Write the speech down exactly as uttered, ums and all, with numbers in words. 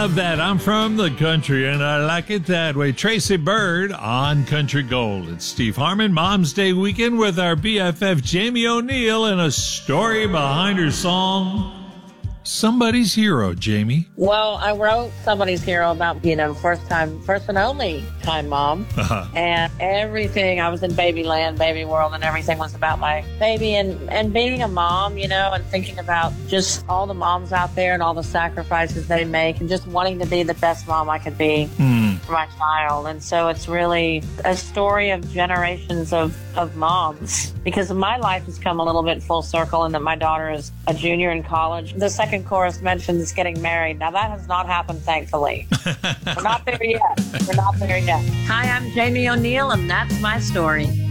love that. I'm from the country, and I like it that way. Tracy Byrd on Country Gold. It's Steve Harmon, Mom's Day weekend with our B F F Jamie O'Neill and a story behind her song, Somebody's Hero, Jamie. Well, I wrote Somebody's Hero about, you know, first time, first and only time mom. Uh-huh. And everything, I was in baby land, baby world, and everything was about my baby and, and being a mom, you know, and thinking about just all the moms out there and all the sacrifices they make and just wanting to be the best mom I could be mm. for my child. And so it's really a story of generations of, of moms, because my life has come a little bit full circle in that my daughter is a junior in college. The second chorus mentions getting married. Now, that has not happened, thankfully. We're not there yet. We're not there yet. Hi, I'm Jamie O'Neill, and that's my story.